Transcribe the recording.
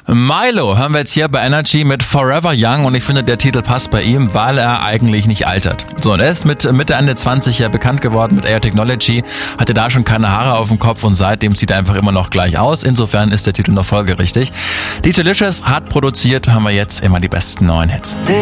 Milo hören wir jetzt hier bei Energy mit Forever Young und ich finde, der Titel passt bei ihm, weil er eigentlich nicht altert. So, und er ist mit Mitte, Ende 20 ja bekannt geworden mit Air Technology, hatte da schon keine Haare auf dem Kopf und seitdem sieht er einfach immer noch gleich aus. Insofern ist der Titel noch folgerichtig. DJ Licious hat produziert, hören wir jetzt immer die besten neuen Hits.